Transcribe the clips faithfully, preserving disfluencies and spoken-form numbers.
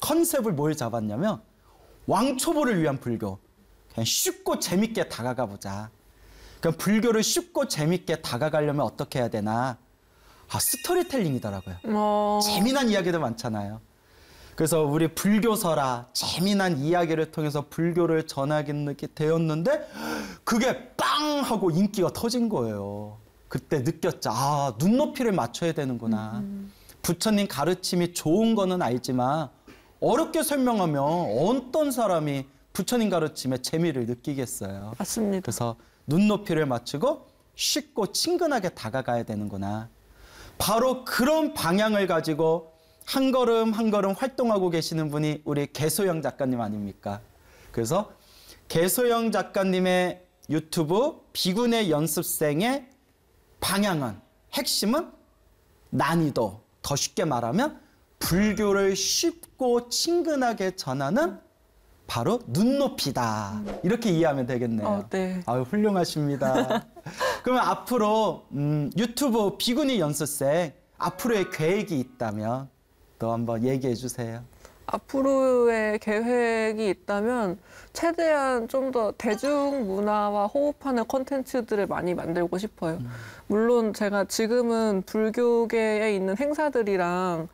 컨셉을 뭘 잡았냐면 왕초보를 위한 불교. 그냥 쉽고 재밌게 다가가 보자. 그럼 불교를 쉽고 재밌게 다가가려면 어떻게 해야 되나? 아, 스토리텔링이더라고요. 어... 재미난 이야기도 많잖아요. 그래서 우리 불교서라 재미난 이야기를 통해서 불교를 전하게 되었는데 그게 빵 하고 인기가 터진 거예요. 그때 느꼈죠. 아, 눈높이를 맞춰야 되는구나. 음. 부처님 가르침이 좋은 거는 알지만 어렵게 설명하면 어떤 사람이 부처님 가르침에 재미를 느끼겠어요. 맞습니다. 그래서 눈높이를 맞추고 쉽고 친근하게 다가가야 되는구나. 바로 그런 방향을 가지고 한 걸음 한 걸음 활동하고 계시는 분이 우리 개소영 작가님 아닙니까? 그래서 개소영 작가님의 유튜브 비구네 연습생의 방향은, 핵심은 난이도, 더 쉽게 말하면 불교를 쉽고 친근하게 전하는 바로 눈높이다. 이렇게 이해하면 되겠네요. 어, 네. 아유, 훌륭하십니다. 그러면 앞으로 음, 유튜브 비구니 연습생 앞으로의 계획이 있다면 또 한번 얘기해 주세요. 앞으로의 계획이 있다면 최대한 좀 더 대중문화와 호흡하는 콘텐츠들을 많이 만들고 싶어요. 음. 물론 제가 지금은 불교계에 있는 행사들이랑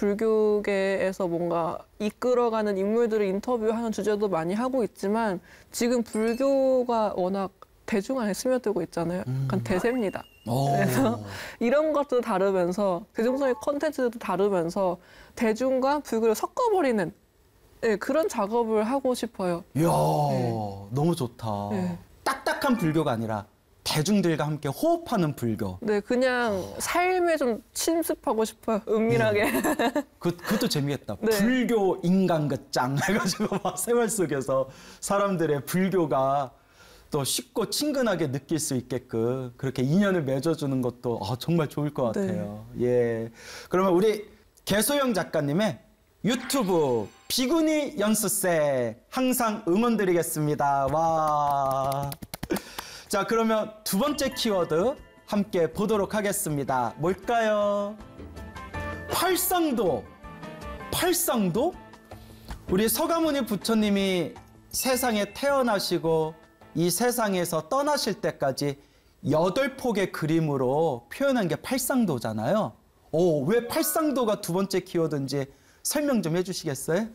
불교계에서 뭔가 이끌어가는 인물들을 인터뷰하는 주제도 많이 하고 있지만 지금 불교가 워낙 대중 안에 스며들고 있잖아요. 약간 대세입니다. 오. 그래서 이런 것도 다루면서 대중성의 콘텐츠도 다루면서 대중과 불교를 섞어버리는 네, 그런 작업을 하고 싶어요. 이야, 네. 너무 좋다. 네. 딱딱한 불교가 아니라 대중들과 함께 호흡하는 불교. 네, 그냥 삶에 좀 침습하고 싶어요. 은밀하게. 네. 그, 그것도 재미있다. 네. 불교 인간극장 해가지고 막 생활 속에서 사람들의 불교가 또 쉽고 친근하게 느낄 수 있게끔 그렇게 인연을 맺어주는 것도 아, 정말 좋을 것 같아요. 네. 예. 그러면 우리 개소영 작가님의 유튜브 비구니 연습생 항상 응원드리겠습니다. 와. 자, 그러면 두 번째 키워드 함께 보도록 하겠습니다. 뭘까요? 팔상도. 팔상도? 우리 서가모니 부처님이 세상에 태어나시고 이 세상에서 떠나실 때까지 여덟 폭의 그림으로 표현한 게 팔상도잖아요. 오, 왜 팔상도가 두 번째 키워드인지 설명 좀 해주시겠어요?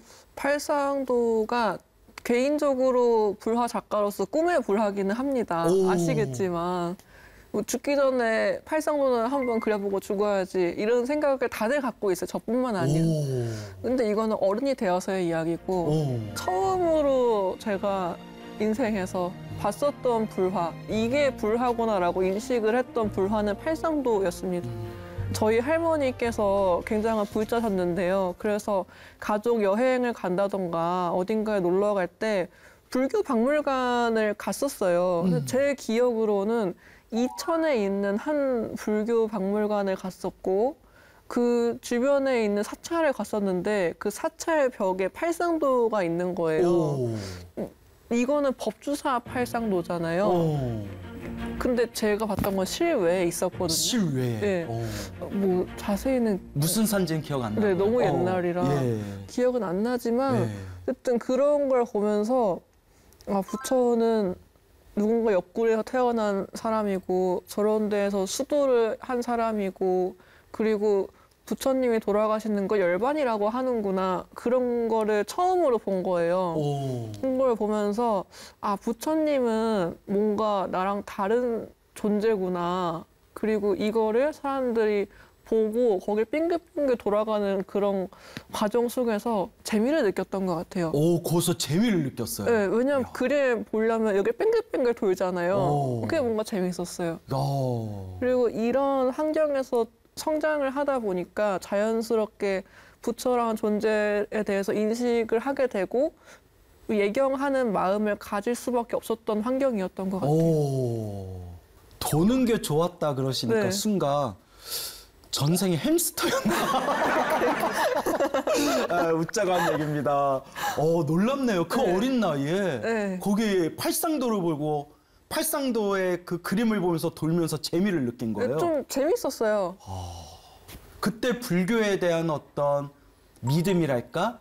팔상도가 개인적으로 불화 작가로서 꿈의 불화기는 합니다. 오. 아시겠지만 뭐 죽기 전에 팔상도는 한번 그려보고 죽어야지 이런 생각을 다들 갖고 있어요. 저뿐만 아니라. 오. 근데 이거는 어른이 되어서의 이야기고 오. 처음으로 제가 인생에서 봤었던 불화, 이게 불화구나라고 인식을 했던 불화는 팔상도였습니다. 저희 할머니께서 굉장한 불자셨는데요. 그래서 가족 여행을 간다던가 어딘가에 놀러 갈 때 불교 박물관을 갔었어요. 음. 제 기억으로는 이천에 있는 한 불교 박물관을 갔었고 그 주변에 있는 사찰을 갔었는데 그 사찰 벽에 팔상도가 있는 거예요. 오. 이거는 법주사 팔상도잖아요. 오. 근데 제가 봤던 건 실외에 있었거든요. 실외. 네. 오. 뭐 자세히는 무슨 산지는 기억 안 나요. 네, 너무 옛날이라 어. 예. 기억은 안 나지만 예. 어쨌든 그런 걸 보면서 아, 부처는 누군가 옆구리에서 태어난 사람이고 저런 데에서 수도를 한 사람이고 그리고 부처님이 돌아가시는 걸 열반이라고 하는구나. 그런 거를 처음으로 본 거예요. 오. 그걸 보면서 아, 부처님은 뭔가 나랑 다른 존재구나. 그리고 이거를 사람들이 보고 거기 빙글빙글 돌아가는 그런 과정 속에서 재미를 느꼈던 것 같아요. 오, 거기서 재미를 느꼈어요? 네, 왜냐면 이야. 그림 보려면 여기 빙글빙글 돌잖아요. 오. 그게 뭔가 재밌었어요. 오. 그리고 이런 환경에서 성장을 하다 보니까 자연스럽게 부처라는 존재에 대해서 인식을 하게 되고 예경하는 마음을 가질 수밖에 없었던 환경이었던 것 같아요. 오, 도는 게 좋았다 그러시니까 네. 순간 전생에 햄스터였나? 아, 웃자고 한 얘기입니다. 어, 놀랍네요. 그 네. 어린 나이에 네. 거기 팔상도를 보고 팔상도의 그 그림을 보면서 돌면서 재미를 느낀 거예요. 좀 재밌었어요. 그때 불교에 대한 어떤 믿음이랄까?